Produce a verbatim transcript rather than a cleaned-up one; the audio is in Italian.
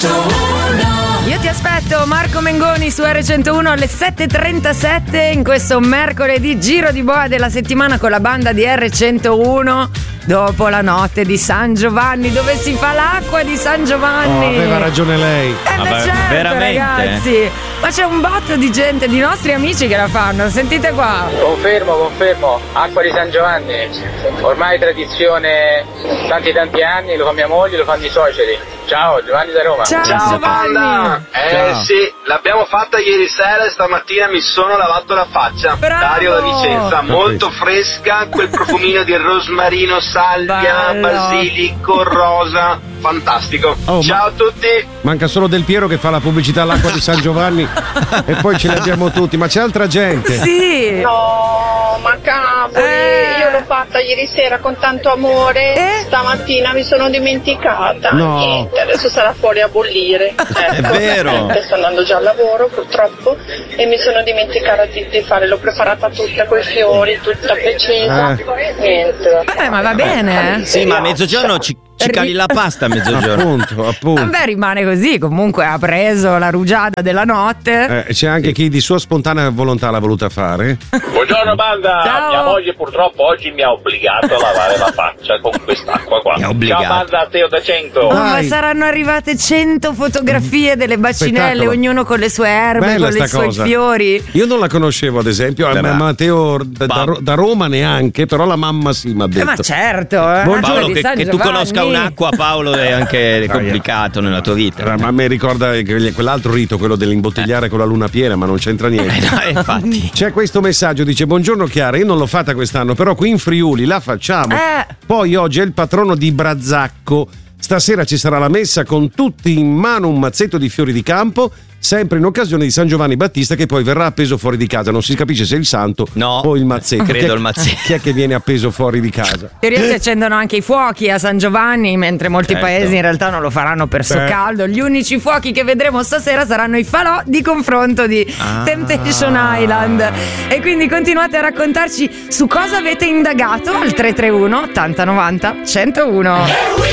centouno. Io ti aspetto, Marco Mengoni, su erre centouno alle sette e trentasette in questo mercoledì giro di boa della settimana con la banda di erre centouno. Dopo la notte di San Giovanni, dove si fa l'acqua di San Giovanni. Oh, aveva ragione lei. Eh beh, Vabbè, certo, veramente? ragazzi. Ma c'è un botto di gente, di nostri amici che la fanno. Sentite qua. Confermo, confermo, acqua di San Giovanni, ormai tradizione tanti tanti anni, lo fa mia moglie, lo fanno i suoceri. Ciao, Giovanni da Roma. Ciao, Ciao Giovanni. banda! Eh Ciao. sì, l'abbiamo fatta ieri sera e stamattina mi sono lavato la faccia. Bravo! Dario da Vicenza, molto fresca, quel profumino di rosmarino, salvia, Bello. basilico, rosa, fantastico. Oh, Ciao a tutti! Manca solo Del Piero che fa la pubblicità all'acqua di San Giovanni e poi ce li abbiamo tutti, ma c'è altra gente. Sì. No, ma cavoli, Eh. io l'ho fatta ieri sera con tanto amore, Eh? stamattina mi sono dimenticata. No. Niente, adesso sarà fuori a bollire. È Ecco, vero. niente, sto andando già al lavoro purtroppo e mi sono dimenticata di, di fare, l'ho preparata tutta coi fiori, tutta precisa. Niente. Eh, ma va bene. eh. Sì, ma a mezzogiorno ci, ci cali la pasta a mezzogiorno. Appunto, appunto. Vabbè, rimane così. Comunque ha preso la rugiada della notte. Eh, c'è anche chi di sua spontanea volontà l'ha voluta fare. Buongiorno banda, Ciao. mia moglie purtroppo oggi mi ha obbligato a lavare la faccia con quest'acqua qua. Mi ha obbligato. Ciao banda, Teo da cento. Oh, ma Dai. saranno arrivate cento fotografie delle bacinelle, Spettacolo. ognuno con le sue erbe, Bella con i sta suoi cosa. fiori. Io non la conoscevo, ad esempio, Beh, ma ma- Matteo da, da Pa- Ro- da Roma neanche, però la mamma sì mi ha Eh, detto. ma certo, eh. Buongiorno. Paolo, di che, San che tu Giovanni. conosca un'acqua, Paolo, è anche complicato nella tua vita. Eh, Ma mi ricorda que- quell'altro rito, quello dell'imbottigliare con la luna piena, ma non c'entra niente. Eh, no, infatti. C'è questo messaggio, dice: buongiorno Chiara, io non l'ho fatta quest'anno, però qui in Friuli la facciamo. Eh. Poi oggi è il patrono di Brazzacco. Stasera ci sarà la messa con tutti in mano un mazzetto di fiori di campo, sempre in occasione di San Giovanni Battista, che poi verrà appeso fuori di casa. Non si capisce se è il santo No, o il mazzetto. credo Chi è- il mazzetto. Chi è che viene appeso fuori di casa? In teoria si accendono anche i fuochi a San Giovanni, mentre molti Certo. paesi in realtà non lo faranno per so Beh. caldo. Gli unici fuochi che vedremo stasera saranno i falò di confronto di Ah. Temptation Island. E quindi continuate a raccontarci su cosa avete indagato al tre tre uno ottanta novanta centouno.